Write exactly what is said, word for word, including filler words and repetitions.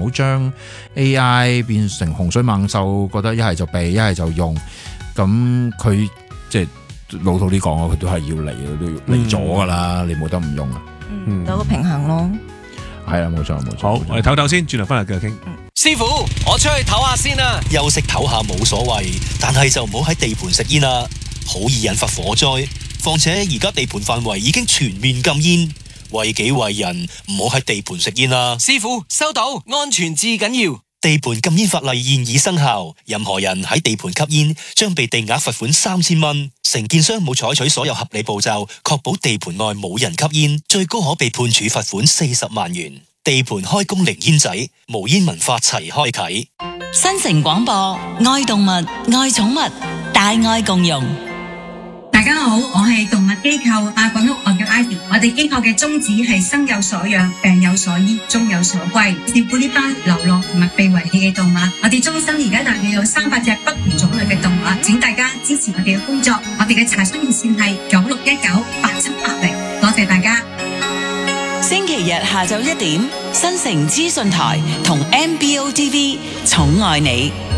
好將 A I 變成洪水猛獸，覺得一係就避，一係就用。咁佢即係老土啲講，佢都係要嚟，都要嚟咗噶啦，嗯、你冇得唔用啊。 嗯，有個平衡咯。 係啦，冇錯冇錯。 好，我哋唞唞先，轉頭翻嚟繼續傾。 師傅，我出去唞下先啦。休息唞下冇所謂，但係就唔好喺地盤食煙啦，好易引發火災。況且而家地盤範圍已經全面禁煙，為己為人，唔好喺地盤食煙啦。師傅收到，安全至緊要。地盤禁煙法例現已生效，任何人喺地盤吸煙將被定額罰款三千蚊。承建商冇採取所有合理步驟，確保地盤內冇人吸煙，最高可被判處罰款四十萬元。地盤開工零煙仔，無煙文化齊開啟。 新城廣播，愛動物，愛寵物，大愛共融。 大家好，我係動物機構阿滾屋，我叫 Ivy。我哋機構嘅宗旨係生有所養，病有所醫，終有所歸，照顧呢班流浪同埋被遺棄嘅動物。我哋終身而家大約有三百隻不同種類嘅動物，請大家支持我哋嘅工作。我哋嘅查詢熱線係九六一九八七八零，多謝大家。 星期日下晝一點，新城資訊台同 M B O T V 寵愛你。